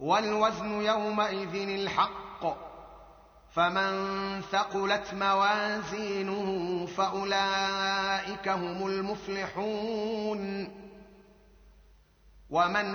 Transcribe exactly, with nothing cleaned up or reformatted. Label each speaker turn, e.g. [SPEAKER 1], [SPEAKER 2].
[SPEAKER 1] والوزن يومئذ الحق فمن ثقلت موازينه فأولئك هم المفلحون ومن